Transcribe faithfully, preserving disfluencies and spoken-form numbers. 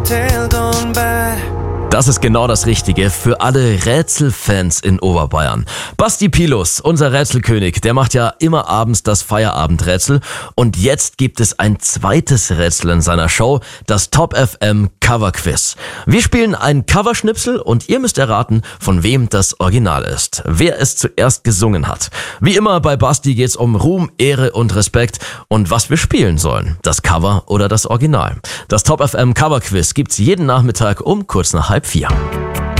Tale gone by. Das ist genau das Richtige für alle Rätselfans in Oberbayern. Basti Pilus, unser Rätselkönig, der macht ja immer abends das Feierabendrätsel. Und jetzt gibt es ein zweites Rätsel in seiner Show, das Top F M Cover Quiz. Wir spielen ein Coverschnipsel und ihr müsst erraten, von wem das Original ist. Wer es zuerst gesungen hat. Wie immer bei Basti geht's um Ruhm, Ehre und Respekt und was wir spielen sollen. Das Cover oder das Original. Das Top F M Cover Quiz gibt's jeden Nachmittag um kurz nach halb vier.